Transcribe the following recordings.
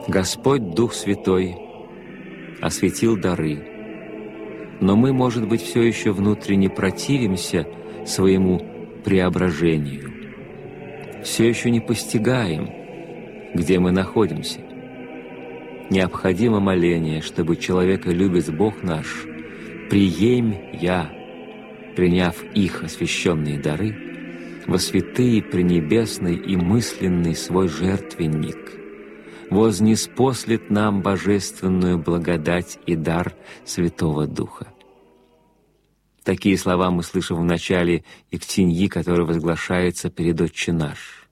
Господь Дух Святой осветил дары, но мы, может быть, все еще внутренне противимся своему преображению, все еще не постигаем, где мы находимся. Необходимо моление, чтобы человеколюбец Бог наш, приемь я, приняв их освященные дары, во святые, пренебесный и мысленный свой жертвенник, вознеспослет нам божественную благодать и дар Святого Духа. Такие слова мы слышим в начале Иктиньи, который возглашается перед Отче наш.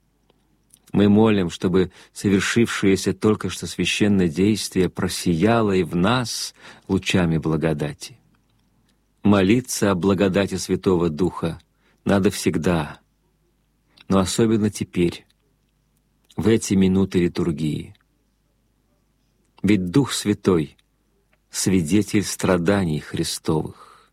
Мы молим, чтобы совершившееся только что священное действие просияло и в нас лучами благодати. Молиться о благодати Святого Духа надо всегда, но особенно теперь, в эти минуты литургии. Ведь Дух Святой — свидетель страданий Христовых.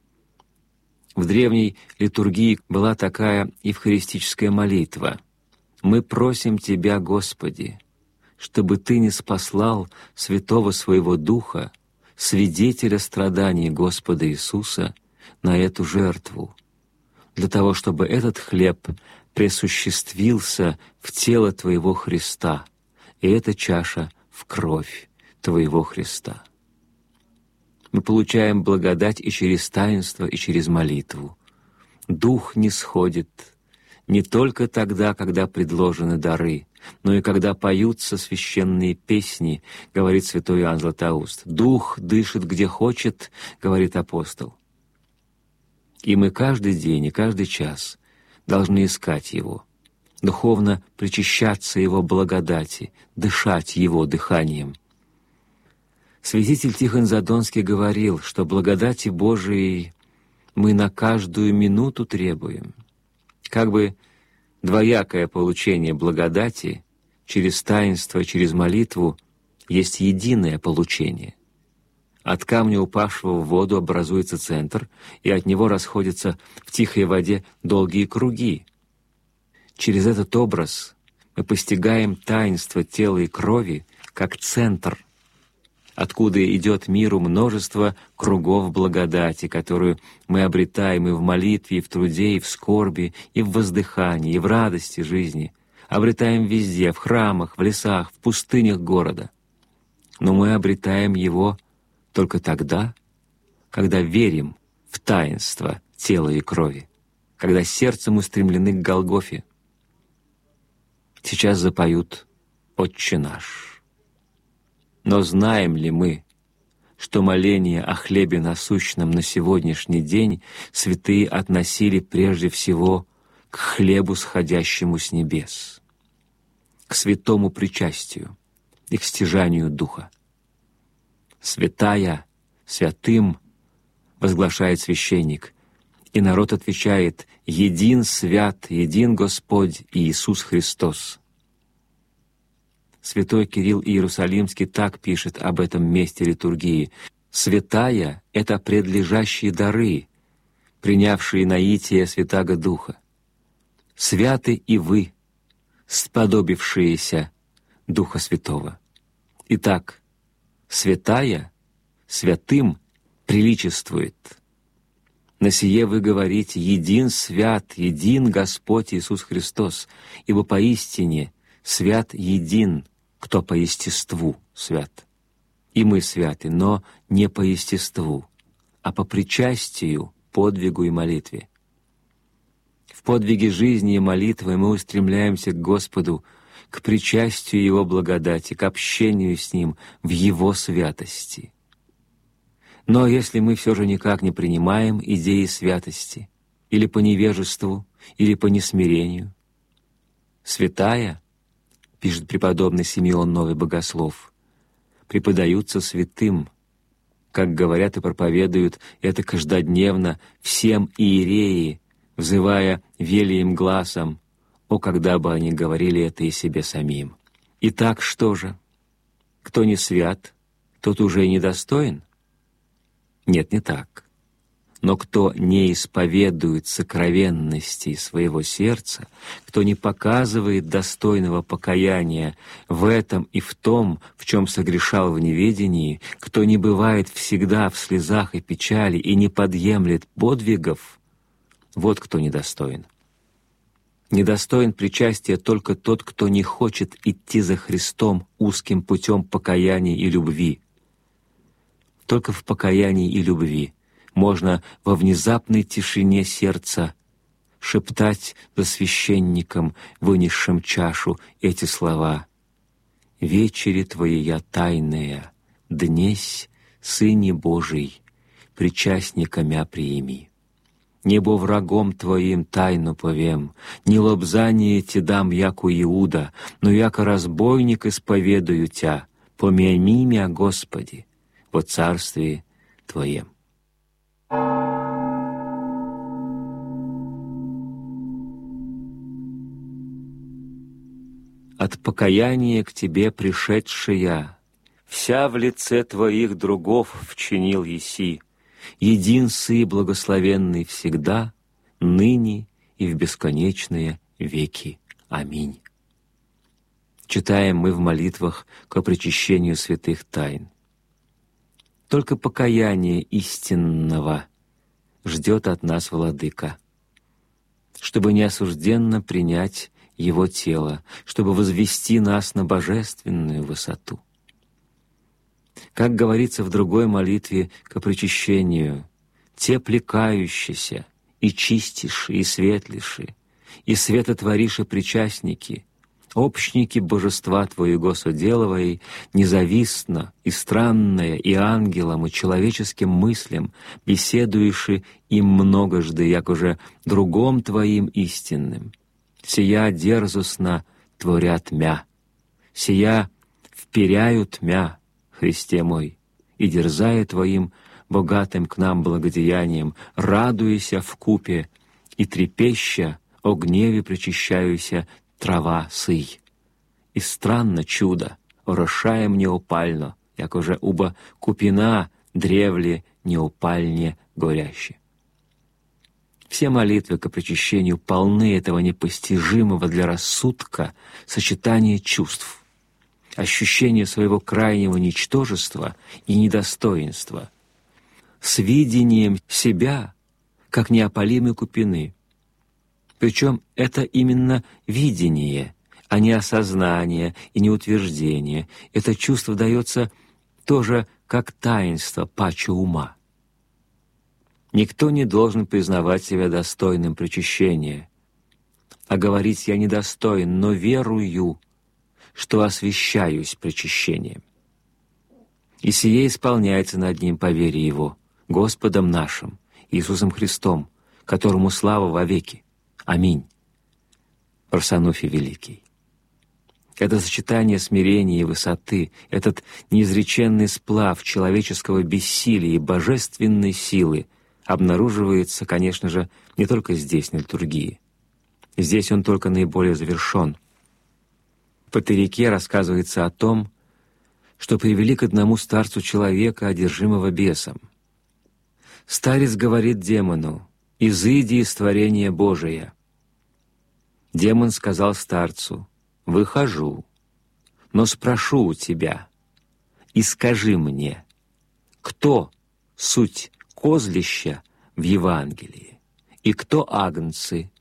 В древней литургии была такая евхаристическая молитва: «Мы просим Тебя, Господи, чтобы Ты ниспослал Святого Своего Духа, свидетеля страданий Господа Иисуса, на эту жертву, для того, чтобы этот хлеб присуществился в тело Твоего Христа, и эта чаша в кровь Твоего Христа». Мы получаем благодать и через таинство, и через молитву. Дух нисходит не только тогда, когда предложены дары, но и когда поются священные песни, говорит святой Иоанн Златоуст. «Дух дышит где хочет», говорит апостол. И мы каждый день и каждый час должны искать Его, духовно причащаться Его благодати, дышать Его дыханием. Святитель Тихон Задонский говорил, что благодати Божией мы на каждую минуту требуем. Как бы двоякое получение благодати через таинство, через молитву есть единое получение. От камня, упавшего в воду, образуется центр, и от него расходятся в тихой воде долгие круги. Через этот образ мы постигаем таинство тела и крови как центр, откуда идет миру множество кругов благодати, которую мы обретаем и в молитве, и в труде, и в скорби, и в воздыхании, и в радости жизни. Обретаем везде, в храмах, в лесах, в пустынях города. Но мы обретаем его только тогда, когда верим в таинство тела и крови, когда сердцем устремлены к Голгофе. Сейчас запоют «Отче наш». Но знаем ли мы, что моление о хлебе насущном на сегодняшний день святые относили прежде всего к хлебу, сходящему с небес, к святому причастию и к стяжанию Духа? «Святая, святым», возглашает священник, и народ отвечает: «Един свят, един Господь Иисус Христос». Святой Кирилл Иерусалимский так пишет об этом месте литургии: «Святая — это предлежащие дары, принявшие наитие Святаго Духа. Святы и вы, сподобившиеся Духа Святого. Итак, святая святым приличествует. На сие вы говорите: един свят, един Господь Иисус Христос, ибо поистине свят един, кто по естеству свят. И мы святы, но не по естеству, а по причастию, подвигу и молитве. В подвиге жизни и молитвы мы устремляемся к Господу, к причастию Его благодати, к общению с Ним в Его святости. Но если мы все же никак не принимаем идеи святости, или по невежеству, или по несмирению, святая, пишет преподобный Симеон Новый Богослов, преподаются святым, как говорят и проповедуют это каждодневно всем иереи, взывая велием гласом: «О, когда бы они говорили это и себе самим!» Итак, что же? Кто не свят, тот уже и недостоин? Нет, не так. Но кто не исповедует сокровенностей своего сердца, кто не показывает достойного покаяния в этом и в том, в чем согрешал в неведении, кто не бывает всегда в слезах и печали и не подъемлет подвигов, вот кто недостоин. Недостоин причастия только тот, кто не хочет идти за Христом узким путем покаяния и любви. Только в покаянии и любви можно во внезапной тишине сердца шептать за священником, вынесшим чашу, эти слова: «Вечери Твоя тайная, днесь, Сыне Божий, причастника мя приими. Небо врагом Твоим тайну повем, не лобзание Ти дам, яку Иуда, но яко разбойник исповедую Тя, помяни мя, Господи, во царстве Твоем». От покаяния к Тебе пришедшая, вся в лице Твоих другов вчинил еси, един Сы благословенный всегда, ныне и в бесконечные веки. Аминь. Читаем мы в молитвах ко причащению святых тайн. Только покаяние истинного ждет от нас Владыка, чтобы неосужденно принять Его тело, чтобы возвести нас на божественную высоту. Как говорится в другой молитве ко причащению: «Те плекающиеся, и чистиши, и светлиши, и светотвориши причастники, общники божества Твоего соделывай, независтно и странное и ангелам, и человеческим мыслям, беседуеши им многожды, як уже другом Твоим истинным. Сия дерзостно творят мя, сия вперяют мя, Христе мой, и дерзая Твоим богатым к нам благодеянием, радуйся вкупе и трепеща о гневе причащаюся трава сый. И странно чудо, орошаем неопально, як уже уба купина древле неопальне горяще». Все молитвы ко причащению полны этого непостижимого для рассудка сочетания чувств, ощущения своего крайнего ничтожества и недостоинства, с видением себя как неопалимой купины. Причем это именно видение, а не осознание и не утверждение. Это чувство дается тоже как таинство паче ума. Никто не должен признавать себя достойным причащения, а говорить: «Я недостоин, но верую, что освящаюсь причащением». И сие исполняется над ним по вере Его, Господом нашим, Иисусом Христом, которому слава вовеки. Аминь. Парсануфий Великий. Это сочетание смирения и высоты, этот неизреченный сплав человеческого бессилия и божественной силы обнаруживается, конечно же, не только здесь, на литургии. Здесь он только наиболее завершен. В Патерике рассказывается о том, что привели к одному старцу человека, одержимого бесом. Старец говорит демону: «Изыди из творения Божия». Демон сказал старцу: «Выхожу, но спрошу у тебя, и скажи мне, кто суть козлища в Евангелии, и кто агнцы?»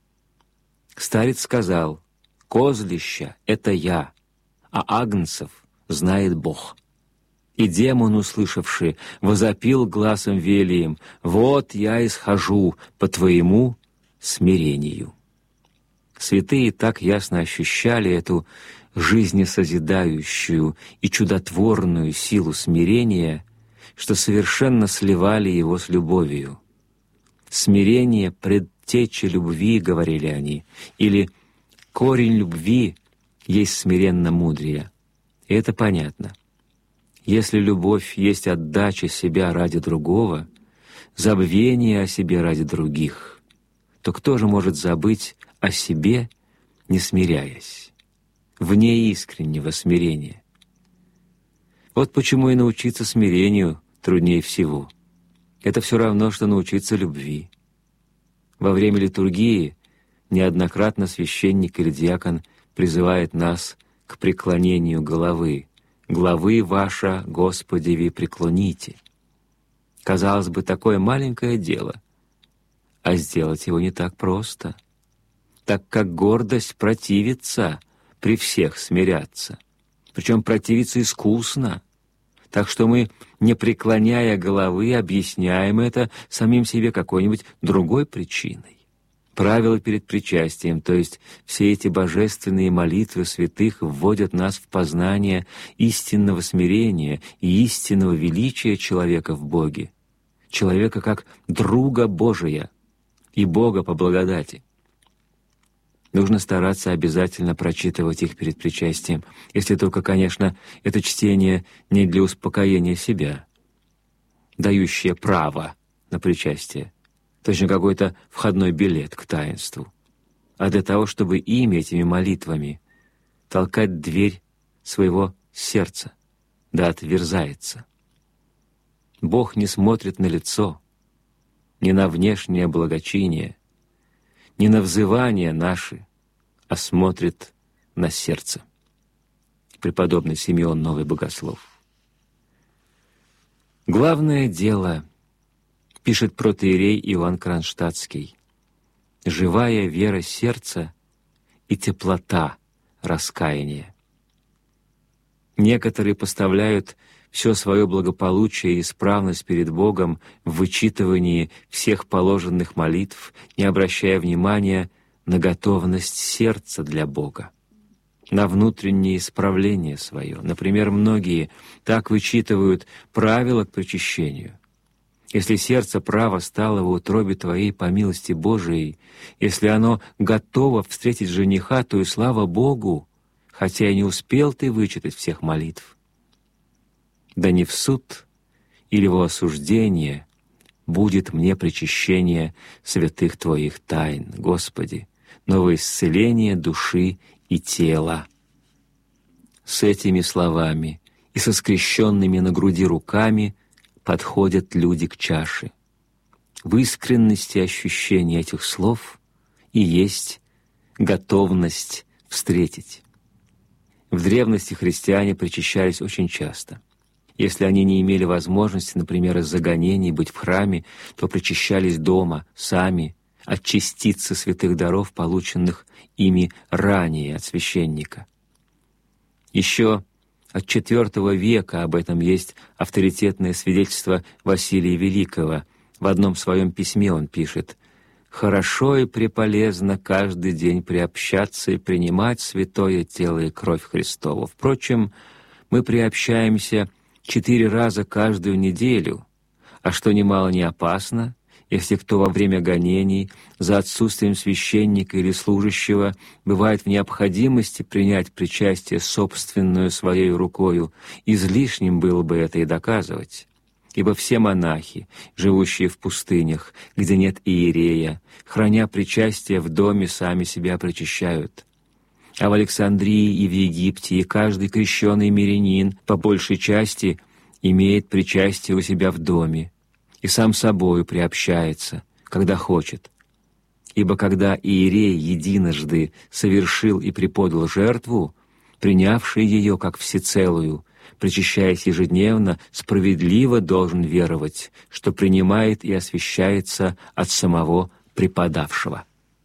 Старец сказал: «Козлища — это я, а агнцев знает Бог». И демон, услышавший, возопил гласом велием: «Вот я исхожу по твоему смирению». Святые так ясно ощущали эту жизнесозидающую и чудотворную силу смирения, что совершенно сливали его с любовью. «Смирение — предтеча любви», — говорили они, или «корень любви есть смиренно мудрее». И это понятно. Если любовь есть отдача себя ради другого, забвение о себе ради других, то кто же может забыть о себе, не смиряясь, вне искреннего смирения? Вот почему и научиться смирению труднее всего. Это все равно, что научиться любви. Во время литургии неоднократно священник или диакон призывает нас к преклонению головы. «Главы ваша, Господи, ви преклоните». Казалось бы, такое маленькое дело, а сделать его не так просто, так как гордость противится при всех смиряться, причем противится искусно, так что мы, не преклоняя головы, объясняем это самим себе какой-нибудь другой причиной. Правила перед причастием, то есть все эти божественные молитвы святых, вводят нас в познание истинного смирения и истинного величия человека в Боге, человека как друга Божия и Бога по благодати. Нужно стараться обязательно прочитывать их перед причастием, если только, конечно, это чтение не для успокоения себя, дающее право на причастие, точно какой-то входной билет к таинству, а для того, чтобы этими молитвами толкать дверь своего сердца, да отверзается. Бог не смотрит на лицо, не на внешнее благочиние, не на взывания наши, а смотрит на сердце. Преподобный Симеон Новый Богослов. Главное дело, пишет протоиерей Иоанн Кронштадтский, живая вера сердца и теплота раскаяния. Некоторые поставляют все свое благополучие и исправность перед Богом в вычитывании всех положенных молитв, не обращая внимания на готовность сердца для Бога, на внутреннее исправление свое. Например, многие так вычитывают правила к причащению. Если сердце право стало в утробе Твоей по милости Божией, если оно готово встретить жениха, то и слава Богу, хотя и не успел ты вычитать всех молитв. Да не в суд или во осуждение будет мне причащение святых Твоих тайн, Господи, но во исцеление души и тела». С этими словами и со скрещенными на груди руками подходят люди к чаше. В искренности ощущения этих слов и есть готовность встретить. В древности христиане причащались очень часто. Если они не имели возможности, например, из-за гонений быть в храме, то причащались дома, сами, от частицы святых даров, полученных ими ранее от священника. Еще от IV века об этом есть авторитетное свидетельство Василия Великого. В одном своем письме он пишет: «Хорошо и преполезно каждый день приобщаться и принимать святое тело и кровь Христову. Впрочем, мы приобщаемся 4 раза каждую неделю, а что немало не опасно, если кто во время гонений за отсутствием священника или служащего бывает в необходимости принять причастие собственную своей рукою, излишним было бы это и доказывать. Ибо все монахи, живущие в пустынях, где нет иерея, храня причастие в доме, сами себя причащают. А в Александрии и в Египте и каждый крещеный мирянин по большей части имеет причастие у себя в доме и сам собою приобщается, когда хочет. Ибо когда иерей единожды совершил и преподал жертву, принявший ее как всецелую, причащаясь ежедневно, справедливо должен веровать, что принимает и освящается от самого преподавшего».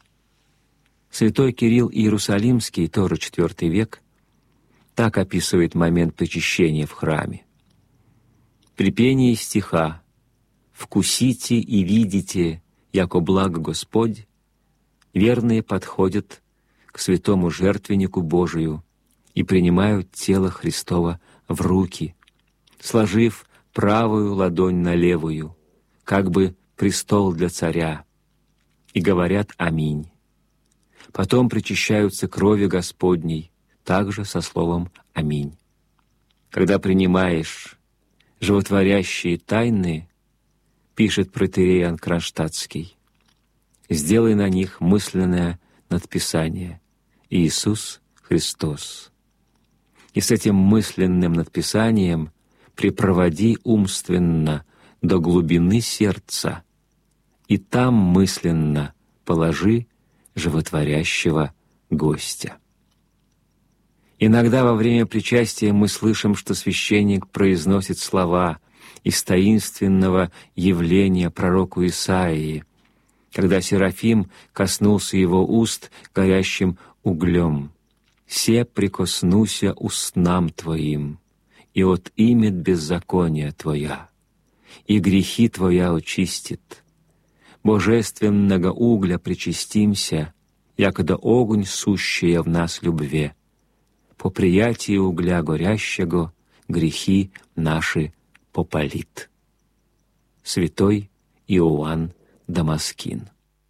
Святой Кирилл Иерусалимский, тоже IV век, так описывает момент причащения в храме. «При пении стиха «Вкусите и видите, яко благ Господь», верные подходят к святому жертвеннику Божию и принимают тело Христова в руки, сложив правую ладонь на левую, как бы престол для царя, и говорят «Аминь». Потом причащаются крови Господней, также со словом «Аминь». Когда принимаешь животворящие тайны, пишет протоиерей Иоанн Кронштадтский, сделай на них мысленное надписание «Иисус Христос». И с этим мысленным надписанием припроводи умственно до глубины сердца, и там мысленно положи животворящего гостя». Иногда во время причастия мы слышим, что священник произносит слова из таинственного явления пророку Исаии, когда Серафим коснулся его уст горящим углем. «Се прикоснуся устнам Твоим, и отымет беззакония Твоя, и грехи Твоя очистит. Божественного угля причастимся, якода огонь сущая в нас любве. По приятии угля горящего грехи наши попалит». Святой Иоанн Дамаскин.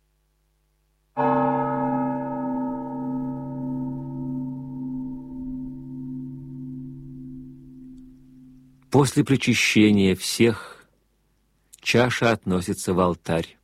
После причащения всех чаша относится в алтарь,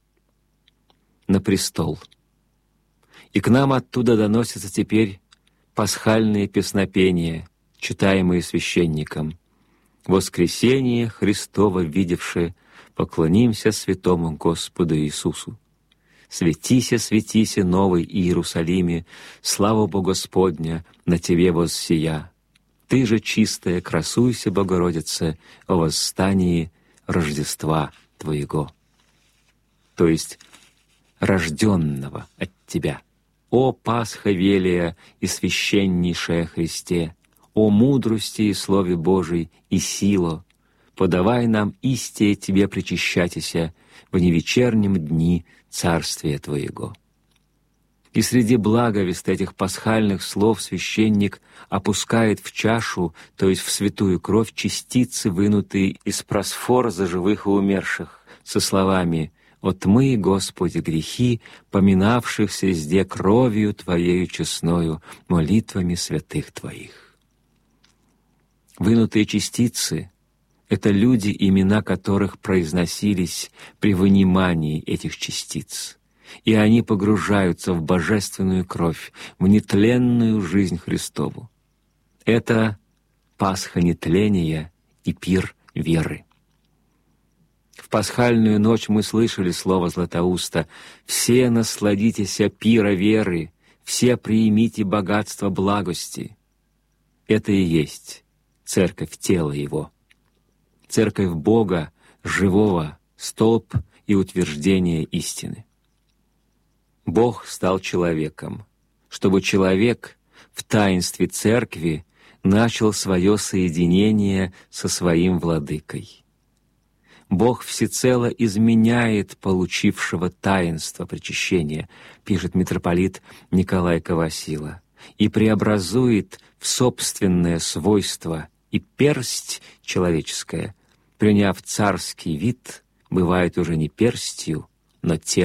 на престол. И к нам оттуда доносятся теперь пасхальные песнопения, читаемые священником. «Воскресение Христово видевши, поклонимся святому Господу Иисусу. Светися, светися, новый Иерусалиме, слава Богу Господня на тебе воссия. Ты же чистая, красуйся, Богородица, о восстании Рождества Твоего». То есть рожденного от Тебя. «О Пасха велия и священнейшая Христе, о мудрости и Слове Божий и сило, подавай нам истие Тебе причащатися в невечернем дни Царствия Твоего». И среди благовест этих пасхальных слов священник опускает в чашу, то есть в святую кровь, частицы, вынутые из просфора за живых и умерших, со словами «Отмый, Господи, грехи, поминавшихся сде кровью Твоею честною, молитвами святых Твоих». Вынутые частицы — это люди, имена которых произносились при вынимании этих частиц, и они погружаются в божественную кровь, в нетленную жизнь Христову. Это Пасха нетления и пир веры. В пасхальную ночь мы слышали слово Златоуста: «Все насладитеся пира веры, все приимите богатство благости». Это и есть церковь тела Его, церковь Бога, живого, столб и утверждение истины. Бог стал человеком, чтобы человек в таинстве церкви начал свое соединение со своим владыкой. Бог всецело изменяет получившего таинство причащения, пишет митрополит Николай Ковасила, и преобразует в собственное свойство, и персть человеческая, приняв царский вид, бывает уже не перстью, но телом.